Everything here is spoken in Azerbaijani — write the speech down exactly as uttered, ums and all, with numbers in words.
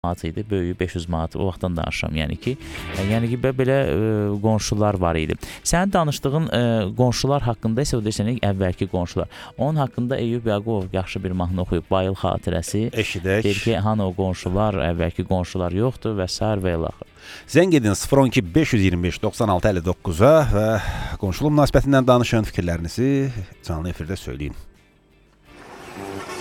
manat idi, böyüyü beş yüz manat, o vaxtdan danışıram, yəni ki, yəni ki, belə e, qonşular var idi. Sənin danışdığın e, qonşular haqqında isə o desənik əvvəlki qonşular. Onun haqqında Eyüp Yaqubov yaxşı bir mahnı oxuyub, Bayıl xatirəsi. Eşidək. Deyir ki, hani o qonşular, əvvəlki qonşular yoxdur və sair və ilaxır. Zəng edin sıfır on iki beş yüz iyirmi beş doxsan altı əlli doqquza və qonşuluq münasibətindən danışın, fikirlərinizi canlı efirdə söyləyin.